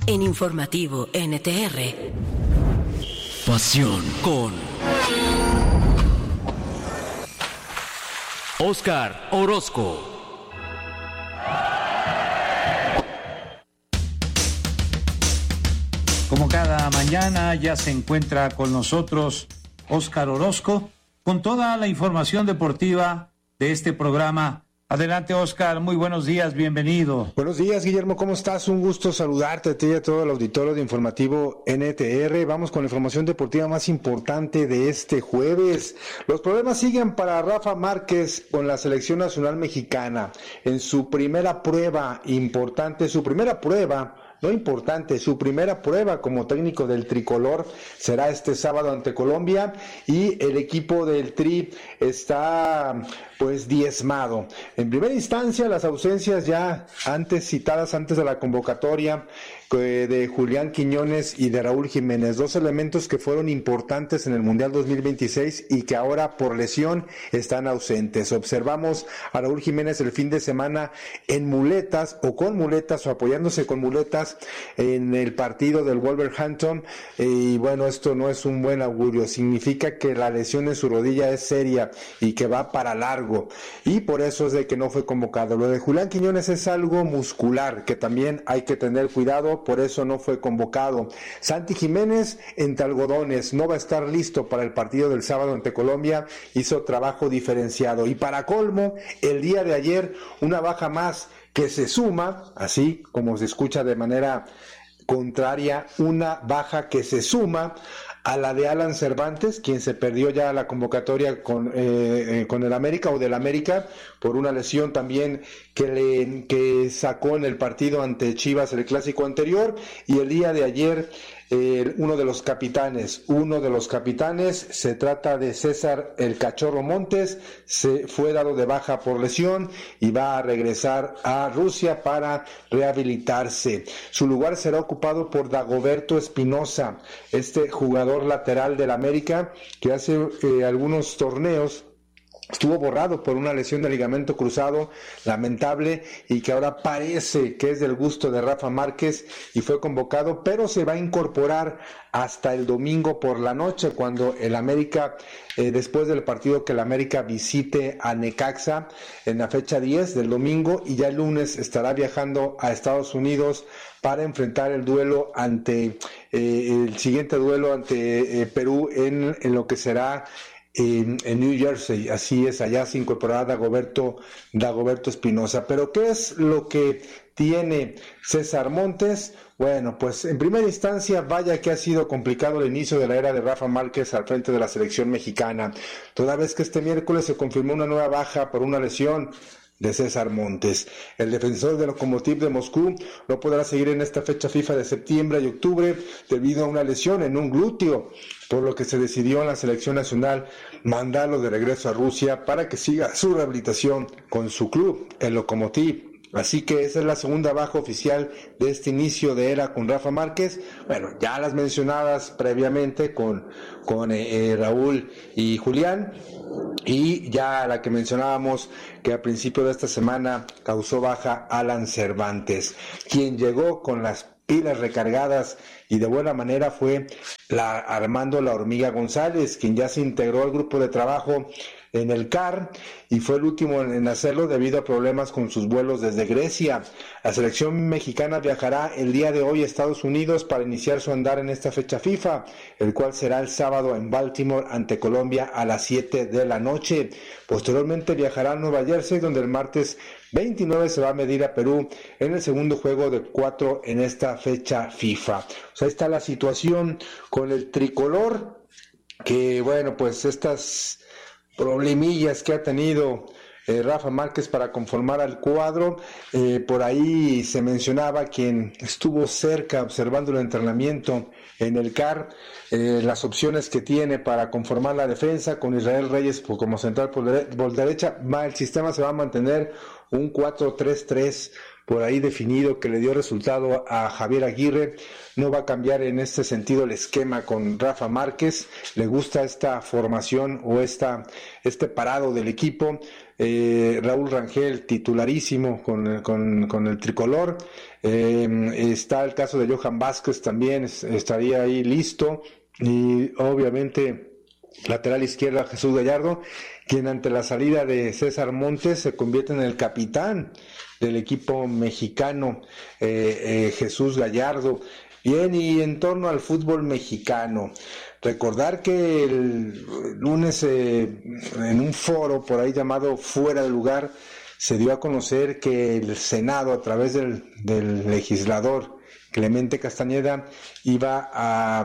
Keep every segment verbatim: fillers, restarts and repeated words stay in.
En Informativo N T R. Pasión con Óscar Orozco. Como cada mañana ya se encuentra con nosotros Óscar Orozco con toda la información deportiva de este programa. Adelante, Óscar, muy buenos días, bienvenido. Buenos días, Guillermo, ¿cómo estás? Un gusto saludarte a ti y a todo el auditorio de Informativo N T R. Vamos con la información deportiva más importante de este jueves. Los problemas siguen para Rafa Márquez con la selección nacional mexicana. En su primera prueba importante, su primera prueba No importante, su primera prueba como técnico del tricolor será este sábado ante Colombia y el equipo del Tri está pues diezmado. En primera instancia, las ausencias ya antes citadas antes de la convocatoria de Julián Quiñones y de Raúl Jiménez, dos elementos que fueron importantes en el Mundial dos mil veintiséis y que ahora por lesión están ausentes. Observamos a Raúl Jiménez el fin de semana en muletas o con muletas o apoyándose con muletas en el partido del Wolverhampton y bueno, esto no es un buen augurio, significa que la lesión en su rodilla es seria y que va para largo y por eso es de que no fue convocado. Lo de Julián Quiñones es algo muscular que también hay que tener cuidado, por eso no fue convocado. Santi Jiménez entre algodones, no va a estar listo para el partido del sábado ante Colombia, hizo trabajo diferenciado y para colmo, el día de ayer una baja más que se suma, así como se escucha de manera contraria, una baja que se suma a la de Alan Cervantes, quien se perdió ya la convocatoria con, eh, eh, con el América o del América por una lesión también que le que sacó en el partido ante Chivas el clásico anterior, y el día de ayer eh, uno de los capitanes, uno de los capitanes, se trata de César el Cachorro Montes, se fue dado de baja por lesión y va a regresar a Rusia para rehabilitarse. Su lugar será ocupado por Dagoberto Espinosa, este jugador lateral del América que hace eh, algunos torneos estuvo borrado por una lesión de ligamento cruzado lamentable y que ahora parece que es del gusto de Rafa Márquez y fue convocado, pero se va a incorporar hasta el domingo por la noche cuando el América, eh, después del partido que el América visite a Necaxa en la fecha diez del domingo, y ya el lunes estará viajando a Estados Unidos para enfrentar el duelo ante eh, el siguiente duelo ante eh, Perú en, en lo que será En, en New Jersey. Así es, allá se incorporará Dagoberto, Dagoberto Espinosa. Pero ¿qué es lo que tiene César Montes? Bueno, pues en primera instancia, vaya que ha sido complicado el inicio de la era de Rafa Márquez al frente de la selección mexicana, toda vez que este miércoles se confirmó una nueva baja por una lesión de César Montes. El defensor del Lokomotiv de Moscú no podrá seguir en esta fecha FIFA de septiembre y octubre debido a una lesión en un glúteo, por lo que se decidió en la selección nacional mandarlo de regreso a Rusia para que siga su rehabilitación con su club, el Lokomotiv. Así que esa es la segunda baja oficial de este inicio de era con Rafa Márquez. Bueno, ya las mencionadas previamente con, con eh, eh, Raúl y Julián, y ya la que mencionábamos que a principio de esta semana causó baja Alan Cervantes. Quien llegó con las pilas recargadas y de buena manera fue la Armando La Hormiga González, quien ya se integró al grupo de trabajo en el C A R y fue el último en hacerlo debido a problemas con sus vuelos desde Grecia. La selección mexicana viajará el día de hoy a Estados Unidos para iniciar su andar en esta fecha FIFA, el cual será el sábado en Baltimore ante Colombia a las siete de la noche. Posteriormente viajará a Nueva Jersey, donde el martes veintinueve se va a medir a Perú en el segundo juego de cuatro en esta fecha FIFA. O sea, ahí está la situación con el tricolor, que bueno, pues estas problemillas que ha tenido eh, Rafa Márquez para conformar al cuadro. Eh, por ahí se mencionaba quien estuvo cerca observando el entrenamiento en el C A R, eh, las opciones que tiene para conformar la defensa con Israel Reyes como central por, dere- por derecha. Va, el sistema se va a mantener un cuatro tres tres por ahí definido que le dio resultado a Javier Aguirre. No va a cambiar en este sentido el esquema con Rafa Márquez. Le gusta esta formación o esta, este parado del equipo. Eh, Raúl Rangel titularísimo con, con, con el tricolor. Eh, está el caso de Johan Vázquez también, estaría ahí listo. Y obviamente lateral izquierda Jesús Gallardo, quien ante la salida de César Montes se convierte en el capitán del equipo mexicano, eh, eh, Jesús Gallardo. Bien, y en torno al fútbol mexicano, recordar que el lunes eh, en un foro por ahí llamado Fuera de Lugar se dio a conocer que el Senado, a través del, del legislador Clemente Castañeda, iba a,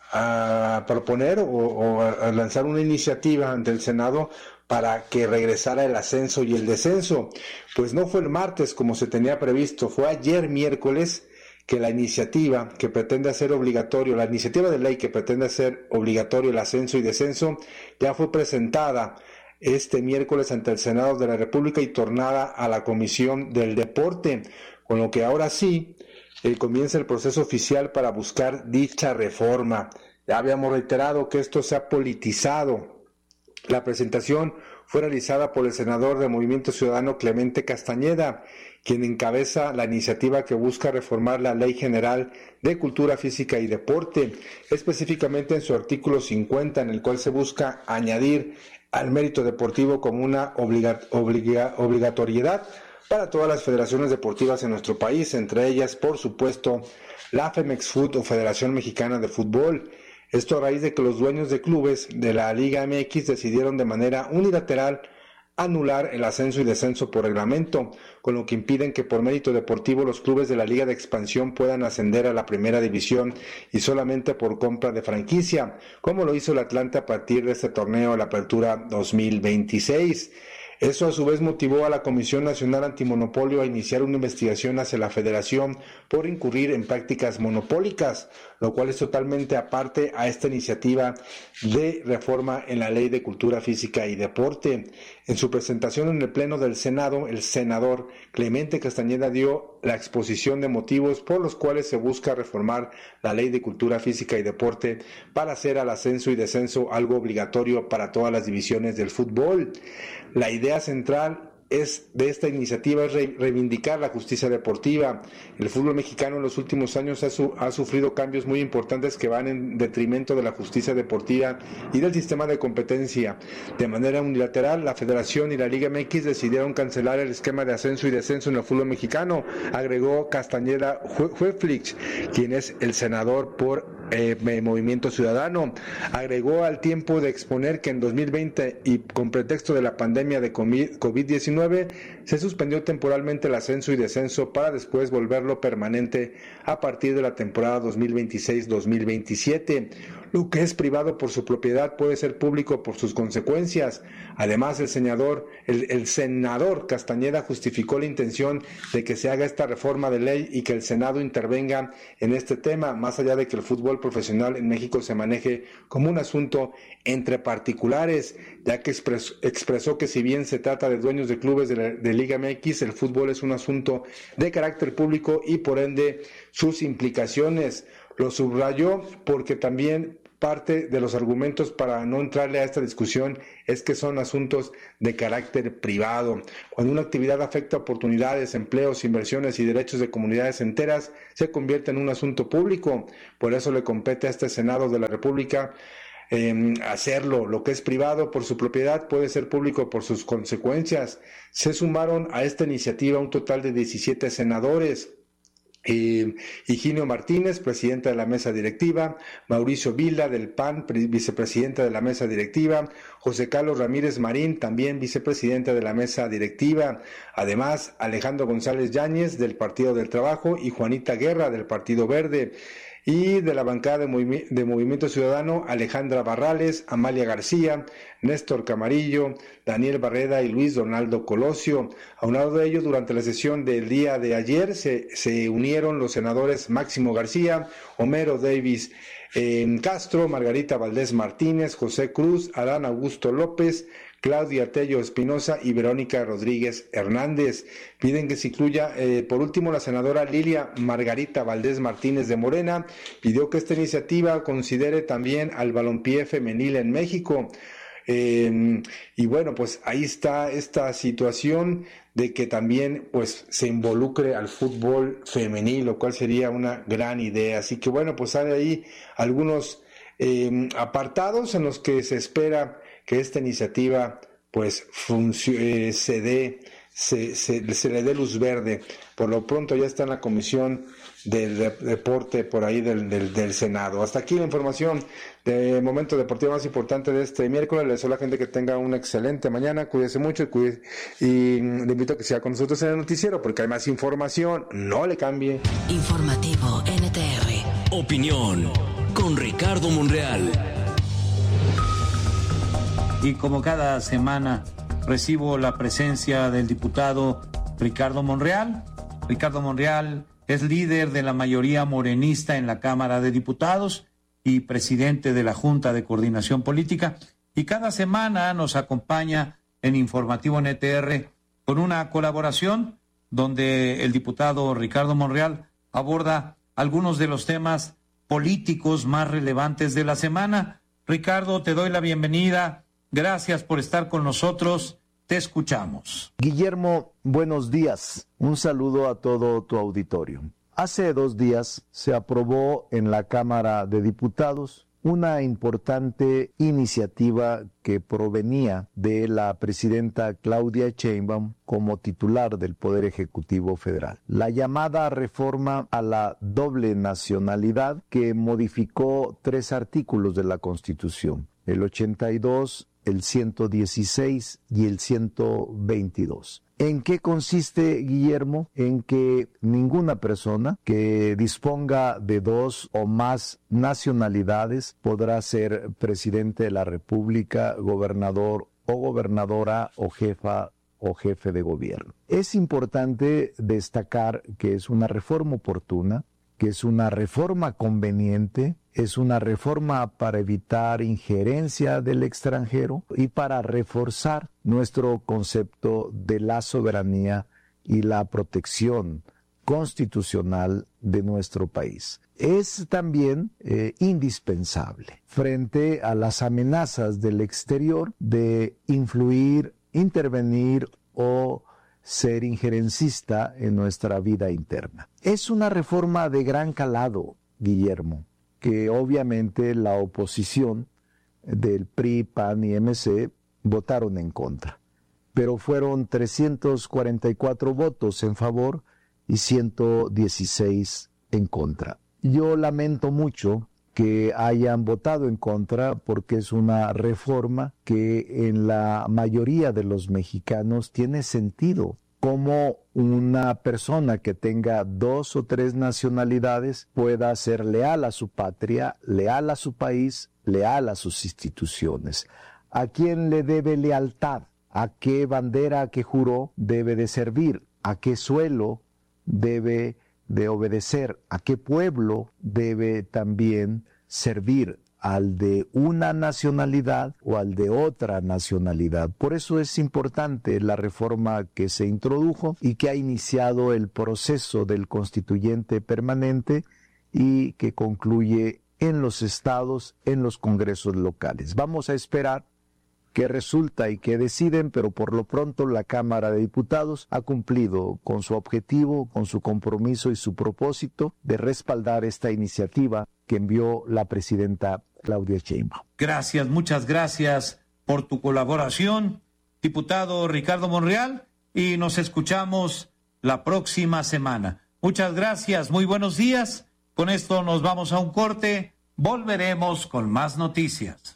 a proponer o, o a lanzar una iniciativa ante el Senado para que regresara el ascenso y el descenso. Pues no fue el martes como se tenía previsto, fue ayer miércoles que la iniciativa que pretende hacer obligatorio, la iniciativa de ley que pretende hacer obligatorio el ascenso y descenso, ya fue presentada este miércoles ante el Senado de la República y tornada a la Comisión del Deporte, con lo que ahora sí eh, comienza el proceso oficial para buscar dicha reforma. Ya habíamos reiterado que esto se ha politizado. La presentación fue realizada por el senador de Movimiento Ciudadano Clemente Castañeda, quien encabeza la iniciativa que busca reformar la Ley General de Cultura Física y Deporte, específicamente en su artículo cincuenta, en el cual se busca añadir al mérito deportivo como una obliga, obliga, obligatoriedad para todas las federaciones deportivas en nuestro país, entre ellas, por supuesto, la Femexfut o Federación Mexicana de Fútbol. Esto a raíz de que los dueños de clubes de la Liga M X decidieron de manera unilateral anular el ascenso y descenso por reglamento, con lo que impiden que por mérito deportivo los clubes de la Liga de Expansión puedan ascender a la primera división y solamente por compra de franquicia, como lo hizo el Atlante a partir de este torneo, la Apertura dos mil veintiséis. Eso a su vez motivó a la Comisión Nacional Antimonopolio a iniciar una investigación hacia la Federación por incurrir en prácticas monopólicas, lo cual es totalmente aparte a esta iniciativa de reforma en la Ley de Cultura Física y Deporte. En su presentación en el Pleno del Senado, el senador Clemente Castañeda dio la exposición de motivos por los cuales se busca reformar la Ley de Cultura Física y Deporte para hacer al ascenso y descenso algo obligatorio para todas las divisiones del fútbol. La idea central es de esta iniciativa es re, reivindicar la justicia deportiva. El fútbol mexicano en los últimos años ha, su, ha sufrido cambios muy importantes que van en detrimento de la justicia deportiva y del sistema de competencia. De manera unilateral, la Federación y la Liga M X decidieron cancelar el esquema de ascenso y descenso en el fútbol mexicano, agregó Castañeda Hueflix, quien es el senador por eh, Movimiento Ciudadano. Agregó al tiempo de exponer que en dos mil veinte y con pretexto de la pandemia de COVID diecinueve se suspendió temporalmente el ascenso y descenso para después volverlo permanente a partir de la temporada dos mil veintiséis dos mil veintisiete. Lo que es privado por su propiedad puede ser público por sus consecuencias. Además, el senador, el, el senador Castañeda justificó la intención de que se haga esta reforma de ley y que el Senado intervenga en este tema, más allá de que el fútbol profesional en México se maneje como un asunto entre particulares, ya que expresó, expresó que si bien se trata de dueños de clubes de, la, de Liga M X, el fútbol es un asunto de carácter público y por ende sus implicaciones. Lo subrayó porque también parte de los argumentos para no entrarle a esta discusión es que son asuntos de carácter privado. Cuando una actividad afecta oportunidades, empleos, inversiones y derechos de comunidades enteras, se convierte en un asunto público. Por eso le compete a este Senado de la República eh, hacerlo. Lo que es privado por su propiedad puede ser público por sus consecuencias. Se sumaron a esta iniciativa un total de diecisiete senadores. Eh, Higinio Martínez, presidenta de la mesa directiva, Mauricio Vila del P A N, vicepresidenta de la mesa directiva, José Carlos Ramírez Marín, también vicepresidenta de la mesa directiva, además Alejandro González Yáñez del Partido del Trabajo y Juanita Guerra del Partido Verde. Y de la bancada de, Movi- de Movimiento Ciudadano, Alejandra Barrales, Amalia García, Néstor Camarillo, Daniel Barreda y Luis Donaldo Colosio. Aunado de ello, durante la sesión del día de ayer se, se unieron los senadores Máximo García, Homero Davis eh, Castro, Margarita Valdés Martínez, José Cruz, Adán Augusto López, Claudia Tello Espinosa y Verónica Rodríguez Hernández. Piden que se incluya, eh, por último, la senadora Lilia Margarita Valdés Martínez de Morena. Pidió que esta iniciativa considere también al balompié femenil en México. Eh, y bueno, pues ahí está esta situación de que también pues se involucre al fútbol femenil, lo cual sería una gran idea. Así que bueno, pues hay ahí algunos eh, apartados en los que se espera que esta iniciativa pues funcione, eh, se dé, se, se, se le dé luz verde. Por lo pronto ya está en la Comisión del de, Deporte por ahí del, del, del Senado. Hasta aquí la información de momento deportivo más importante de este miércoles. Les deseo a la gente que tenga una excelente mañana, cuídese mucho y, cuide, y le invito a que siga con nosotros en el noticiero porque hay más información, no le cambie. Informativo N T R. Opinión con Ricardo Monreal. Y como cada semana recibo la presencia del diputado Ricardo Monreal. Ricardo Monreal es líder de la mayoría morenista en la Cámara de Diputados y presidente de la Junta de Coordinación Política. Y cada semana nos acompaña en Informativo N T R con una colaboración donde el diputado Ricardo Monreal aborda algunos de los temas políticos más relevantes de la semana. Ricardo, te doy la bienvenida. Gracias por estar con nosotros. Te escuchamos. Guillermo, buenos días. Un saludo a todo tu auditorio. Hace dos días se aprobó en la Cámara de Diputados una importante iniciativa que provenía de la presidenta Claudia Sheinbaum como titular del Poder Ejecutivo Federal. La llamada reforma a la doble nacionalidad que modificó tres artículos de la Constitución, el ochenta y dos, el ciento dieciséis y el ciento veintidós. ¿En qué consiste, Guillermo? En que ninguna persona que disponga de dos o más nacionalidades podrá ser presidente de la República, gobernador o gobernadora o jefa o jefe de gobierno. Es importante destacar que es una reforma oportuna, que es una reforma conveniente, es una reforma para evitar injerencia del extranjero y para reforzar nuestro concepto de la soberanía y la protección constitucional de nuestro país. Es también eh, indispensable frente a las amenazas del exterior de influir, intervenir o ser injerencista en nuestra vida interna. Es una reforma de gran calado, Guillermo, que obviamente la oposición del P R I, P A N y M C votaron en contra, pero fueron trescientos cuarenta y cuatro votos en favor y ciento dieciséis en contra. Yo lamento mucho que hayan votado en contra porque es una reforma que en la mayoría de los mexicanos tiene sentido. Cómo una persona que tenga dos o tres nacionalidades pueda ser leal a su patria, leal a su país, leal a sus instituciones. ¿A quién le debe lealtad? ¿A qué bandera que juró debe de servir? ¿A qué suelo debe de obedecer? ¿A qué pueblo debe también servir? ¿Al de una nacionalidad o al de otra nacionalidad? Por eso es importante la reforma que se introdujo y que ha iniciado el proceso del constituyente permanente y que concluye en los estados, en los congresos locales. Vamos a esperar qué resulta y qué deciden, pero por lo pronto la Cámara de Diputados ha cumplido con su objetivo, con su compromiso y su propósito de respaldar esta iniciativa que envió la presidenta Claudia Sheinbaum. Gracias, muchas gracias por tu colaboración, diputado Ricardo Monreal, y nos escuchamos la próxima semana. Muchas gracias, muy buenos días. Con esto nos vamos a un corte, volveremos con más noticias.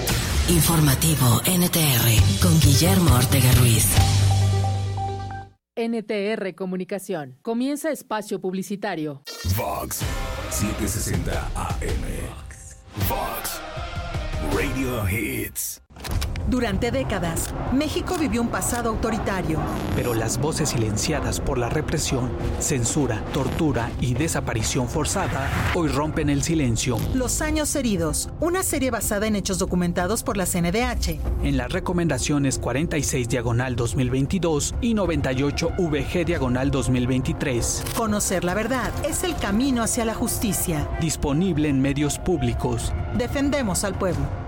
Informativo N T R con Guillermo Ortega Ruiz. N T R Comunicación. Comienza espacio publicitario. Vox setecientos sesenta A M. Vox Radio Hits. Durante décadas, México vivió un pasado autoritario. Pero las voces silenciadas por la represión, censura, tortura y desaparición forzada hoy rompen el silencio. Los años heridos, una serie basada en hechos documentados por la C N D H. En las recomendaciones cuarenta y seis diagonal dos mil veintidós y noventa y ocho V G diagonal dos mil veintitrés. Conocer la verdad es el camino hacia la justicia. Disponible en medios públicos. Defendemos al pueblo.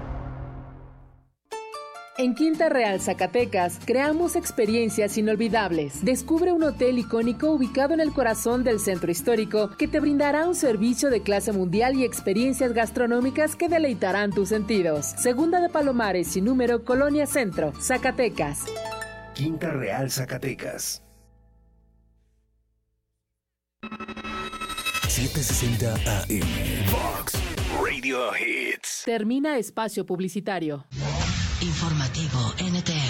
En Quinta Real, Zacatecas, creamos experiencias inolvidables. Descubre un hotel icónico ubicado en el corazón del centro histórico que te brindará un servicio de clase mundial y experiencias gastronómicas que deleitarán tus sentidos. Segunda de Palomares y número Colonia Centro, Zacatecas. Quinta Real, Zacatecas. setecientos sesenta A M. Fox Radio Hits. Termina espacio publicitario. Informativo N T R.